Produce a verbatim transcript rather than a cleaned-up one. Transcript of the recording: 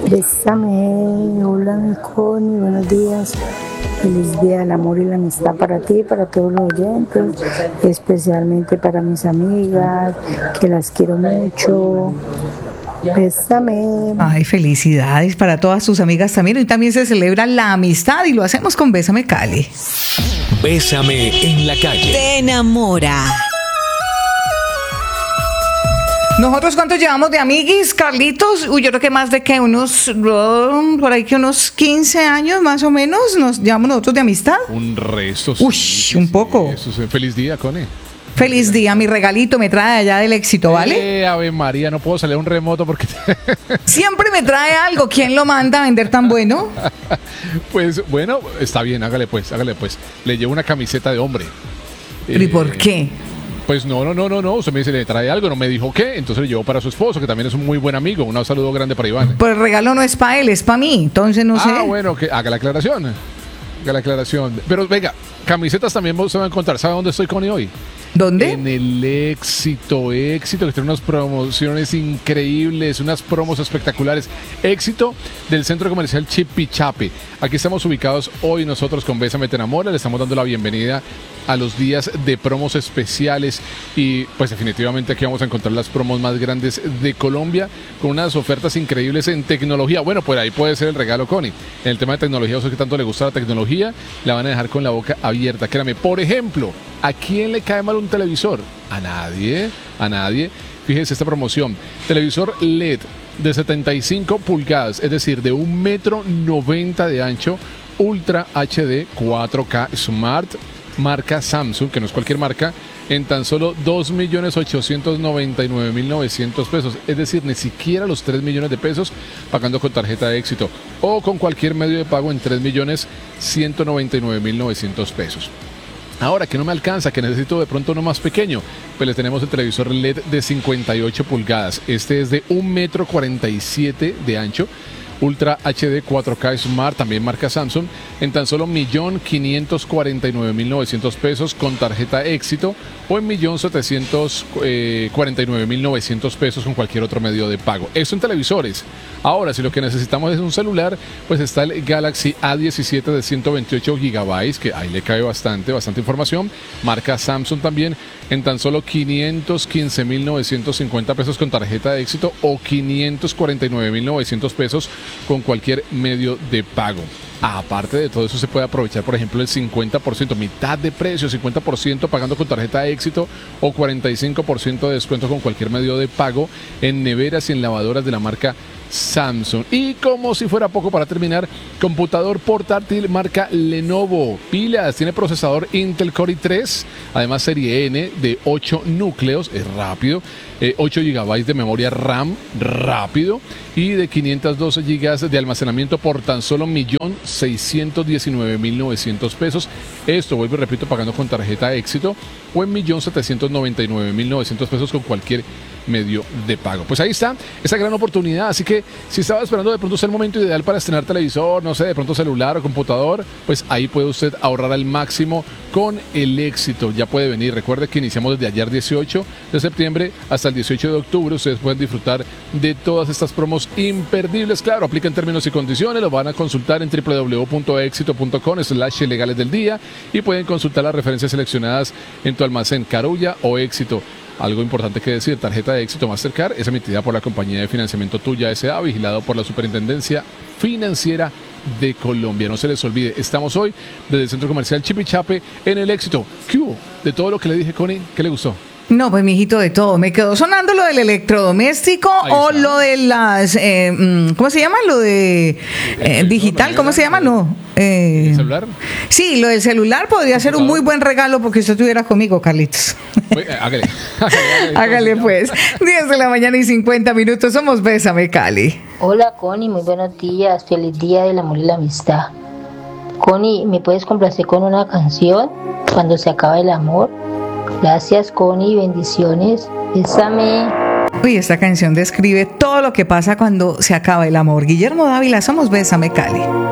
Bésame, hola mi Connie, buenos días. Feliz día del amor y la amistad para ti, para todos los oyentes, especialmente para mis amigas, que las quiero mucho. Bésame. Ay, felicidades para todas tus amigas también. Hoy también se celebra la amistad y lo hacemos con Bésame Cali. Bésame en la calle. Te enamora. ¿Nosotros cuántos llevamos de amiguis, Carlitos? Uy, yo creo que más de que unos, um, por ahí que unos quince años más o menos nos llevamos nosotros de amistad. Un resto. Sí, Uy, sí, un sí, poco. Eso es. Feliz día, Cone. Feliz día, mi regalito me trae allá del éxito, ¿vale? Eh, Ave María, no puedo salir a un remoto porque... Siempre me trae algo. ¿Quién lo manda a vender tan bueno? Pues bueno, está bien, hágale pues, hágale pues. Le llevo una camiseta de hombre. ¿Pero y Eh, por qué? Pues no, no, no, no, no. Usted me dice, le trae algo, no me dijo qué. Entonces le llevo para su esposo, que también es un muy buen amigo. Un saludo grande para Iván. Pues el regalo no es para él, es para mí. Entonces no sé. Ah, bueno, que haga la aclaración. Haga la aclaración. Pero venga, camisetas también se va a encontrar. ¿Sabe dónde estoy con hoy? ¿Dónde? En el Éxito, Éxito, que tiene unas promociones increíbles, unas promos espectaculares. Éxito del Centro Comercial Chipichape. Aquí estamos ubicados hoy nosotros con Bésame Te Enamora. Le estamos dando la bienvenida a los días de promos especiales y pues definitivamente aquí vamos a encontrar las promos más grandes de Colombia con unas ofertas increíbles en tecnología. Bueno, pues ahí puede ser el regalo, Connie. En el tema de tecnología, o sea que tanto le gusta la tecnología, la van a dejar con la boca abierta. Créame, por ejemplo, ¿a quién le cae mal un televisor? A nadie, a nadie. Fíjese esta promoción. Televisor L E D de setenta y cinco pulgadas, es decir, de un metro noventa de ancho, Ultra H D cuatro K Smart, marca Samsung, que no es cualquier marca, en tan solo dos millones ochocientos noventa y nueve mil novecientos pesos, es decir, ni siquiera los tres millones de pesos, pagando con tarjeta de Éxito o con cualquier medio de pago en tres millones ciento noventa y nueve mil novecientos pesos. Ahora, que no me alcanza, que necesito de pronto uno más pequeño, pues le tenemos el televisor L E D de cincuenta y ocho pulgadas. Este es de un metro cuarenta y siete de ancho, Ultra H D cuatro K Smart, también marca Samsung, en tan solo un millón quinientos cuarenta y nueve mil novecientos pesos con tarjeta Éxito o en un millón setecientos cuarenta y nueve mil novecientos pesos con cualquier otro medio de pago. Esto en televisores. Ahora, si lo que necesitamos es un celular, pues está el Galaxy A diecisiete de ciento veintiocho gigabytes, que ahí le cabe bastante, bastante información. Marca Samsung también, en tan solo quinientos quince mil novecientos cincuenta pesos con tarjeta de Éxito o quinientos cuarenta y nueve mil novecientos pesos con cualquier medio de pago. Aparte de todo eso, se puede aprovechar, por ejemplo, el cincuenta por ciento, mitad de precio, cincuenta por ciento pagando con tarjeta de Éxito o cuarenta y cinco por ciento de descuento con cualquier medio de pago en neveras y en lavadoras de la marca Samsung. Y como si fuera poco, para terminar, computador portátil marca Lenovo. Pilas, tiene procesador Intel Core i tres, además serie N de ocho núcleos, es rápido, eh, ocho gigabytes de memoria RAM, rápido, y de quinientos doce gigas de almacenamiento por tan solo un millón seiscientos diecinueve mil novecientos pesos. Esto, vuelvo y repito, pagando con tarjeta Éxito o en un millón setecientos noventa y nueve mil novecientos pesos con cualquier medio de pago. Pues ahí está, esa gran oportunidad. Así que si estaba esperando de pronto ser el momento ideal para estrenar televisor, no sé, de pronto celular o computador, pues ahí puede usted ahorrar al máximo con el Éxito. Ya puede venir. Recuerde que iniciamos desde ayer dieciocho de septiembre hasta el dieciocho de octubre. Ustedes pueden disfrutar de todas estas promos imperdibles. Claro, aplican términos y condiciones. Lo van a consultar en w w w punto éxito punto com slash legales del día y pueden consultar las referencias seleccionadas en tu almacén Carulla o Éxito. Algo importante que decir, tarjeta de Éxito Mastercard es emitida por la compañía de financiamiento Tuya S A, vigilado por la Superintendencia Financiera de Colombia. No se les olvide, estamos hoy desde el Centro Comercial Chipichape en el Éxito. ¿Qué hubo? De todo lo que le dije, Connie, ¿qué le gustó? No, pues mijito, de todo. Me quedó sonando lo del electrodoméstico o lo de las, eh, ¿cómo se llama? Lo de eh, digital, ¿cómo se llama? No. Eh, ¿El celular? Sí, lo del celular podría ser un muy buen regalo porque usted estuviera conmigo, Carlitos. Pues, eh, hágale. hágale, hágale pues. diez de la mañana y cincuenta minutos. Somos Bésame Cali. Hola Connie, muy buenos días. Feliz día del amor y la amistad. Connie, ¿me puedes complacer con una canción? Cuando se acaba el amor. Gracias, Connie, bendiciones. Bésame. Uy, esta canción describe todo lo que pasa cuando se acaba el amor. Guillermo Dávila, somos Bésame Cali.